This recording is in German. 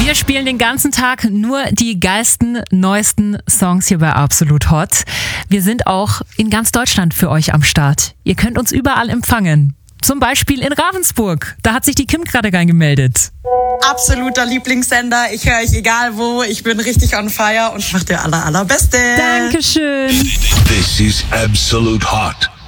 Wir spielen den ganzen Tag nur die geilsten, neuesten Songs hier bei Absolut Hot. Wir sind auch in ganz Deutschland für euch am Start. Ihr könnt uns überall empfangen. Zum Beispiel in Ravensburg. Da hat sich die Kim gerade reingemeldet. Absoluter Lieblingssender. Ich höre euch egal wo. Ich bin richtig on fire und macht der allerbeste. Dankeschön. This is Absolute Hot.